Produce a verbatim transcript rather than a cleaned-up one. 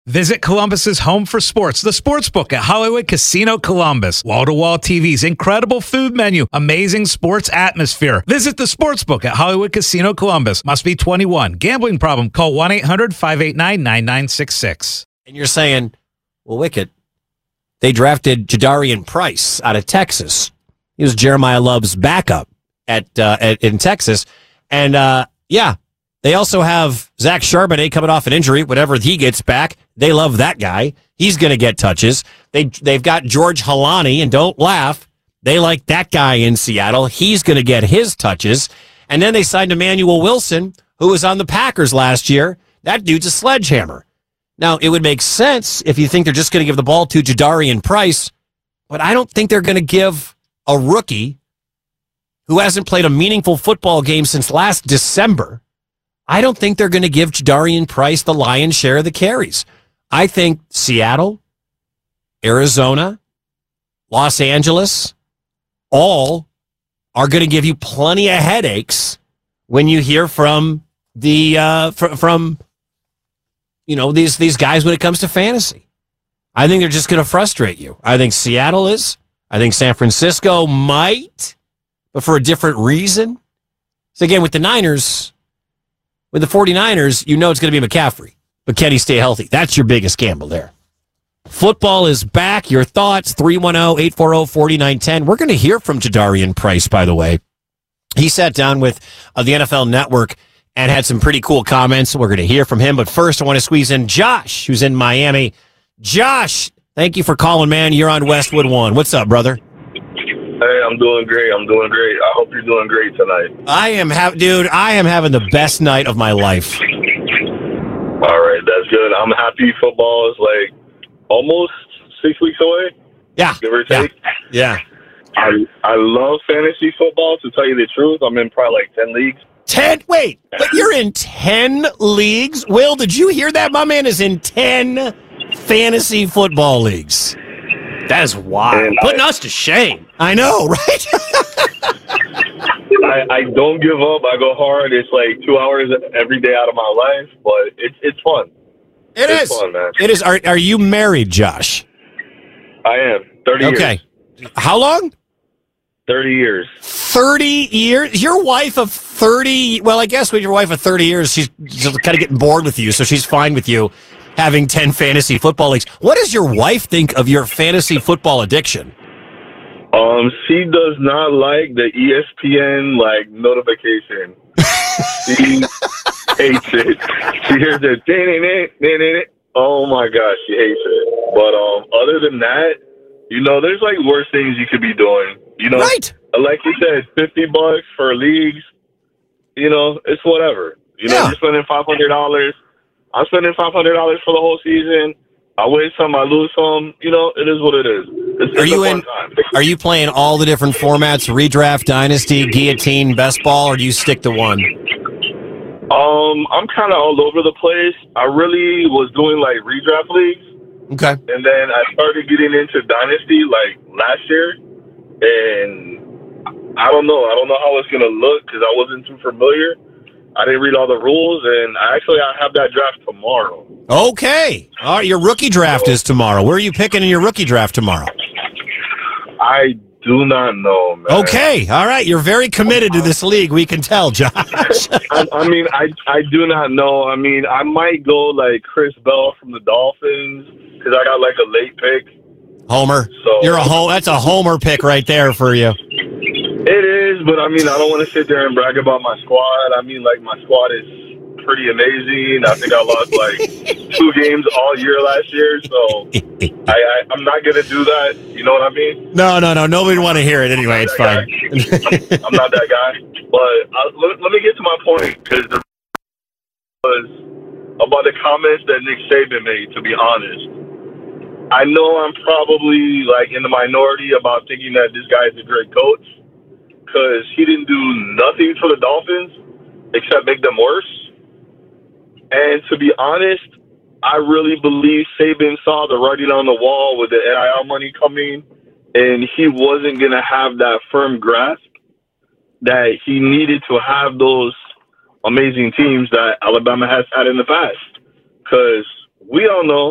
Visit Columbus's home for sports, the Sportsbook at Hollywood Casino Columbus. Wall-to-wall T Vs, incredible food menu, amazing sports atmosphere. Visit the Sportsbook at Hollywood Casino Columbus. Must be twenty-one. Gambling problem? Call one eight hundred five eight nine nine nine six six. And you're saying, well, Wicket, they drafted Jadarian Price out of Texas. He was Jeremiah Love's backup at, uh, at in Texas. And, uh, yeah, they also have Zach Charbonnet coming off an injury. Whenever he gets back, they love that guy. He's going to get touches. They, they've got George Halani, and don't laugh, they like that guy in Seattle. He's going to get his touches. And then they signed Emmanuel Wilson, who was on the Packers last year. That dude's a sledgehammer. Now, it would make sense if you think they're just going to give the ball to Jadarian Price, but I don't think they're going to give a rookie who hasn't played a meaningful football game since last December. I don't think they're going to give Jadarian Price the lion's share of the carries. I think Seattle, Arizona, Los Angeles, all are going to give you plenty of headaches when you hear from the uh, fr- from you know these these guys when it comes to fantasy. I think they're just going to frustrate you. I think Seattle is. I think San Francisco might, but for a different reason. So again, with the Niners. With the 49ers, you know it's going to be McCaffrey. But can he stay healthy? That's your biggest gamble there. Football is back. Your thoughts, three one zero, eight four zero, four nine one zero. We're going to hear from Jadarian Price, by the way. He sat down with uh, the N F L Network and had some pretty cool comments. We're going to hear from him. But first, I want to squeeze in Josh, who's in Miami. Josh, thank you for calling, man. You're on Westwood One. What's up, brother? Hey, I'm doing great. I'm doing great. I hope you're doing great tonight. I am, ha- dude, I am having the best night of my life. All right, that's good. I'm happy football is like almost six weeks away. Yeah. Give or take. Yeah. yeah. I I love fantasy football, to tell you the truth. I'm in probably like ten leagues. ten? Wait, but you're in ten leagues? Will, did you hear that? My man is in ten fantasy football leagues. That is wild. And Putting I, us to shame. I know, right? I, I don't give up. I go hard. It's like two hours every day out of my life, but it's it's fun. It it's is. fun, man. It is. Are, are you married, Josh? I am. thirty okay. years. How long? thirty years. thirty years? Your wife of thirty, well, I guess with your wife of thirty years, she's just kind of getting bored with you, so she's fine with you having ten fantasy football leagues. What does your wife think of your fantasy football addiction? Um, she does not like the E S P N like notification. She hates it. She hears the oh my gosh, she hates it. But um, other than that, you know, there's like worse things you could be doing. You know, right? Like you said, fifty bucks for leagues. You know, it's whatever. You know, yeah. You're spending five hundred dollars. I'm spending five hundred dollars for the whole season. I win some, I lose some. You know, it is what it is. It's, are it's you a fun in? time. Are you playing all the different formats? Redraft, Dynasty, Guillotine, Best Ball, or do you stick to one? Um, I'm kind of all over the place. I really was doing like redraft leagues. Okay. And then I started getting into Dynasty like last year, and I don't know. I don't know how it's gonna look because I wasn't too familiar. I didn't read all the rules, and actually I have that draft tomorrow. Okay. All right, your rookie draft is tomorrow. Where are you picking in your rookie draft tomorrow? I do not know, man. Okay. All right. You're very committed to this league. We can tell, Josh. I, I mean, I I do not know. I mean, I might go like Chris Bell from the Dolphins because I got like a late pick. Homer. So You're a ho- That's a homer pick right there for you. It is, but I mean, I don't want to sit there and brag about my squad. I mean, like, my squad is pretty amazing. I think I lost like two games all year last year, so I, I, I'm not going to do that. You know what I mean? No, no, no. Nobody would want to hear it anyway. It's fine. I'm, I'm not that guy. But uh, let, let me get to my point, because it was about the comments that Nick Saban made, to be honest. I know I'm probably, like, in the minority about thinking that this guy is a great coach, because he didn't do nothing for the Dolphins except make them worse. And to be honest, I really believe Saban saw the writing on the wall with the N I L money coming, and he wasn't going to have that firm grasp that he needed to have those amazing teams that Alabama has had in the past. Because we all know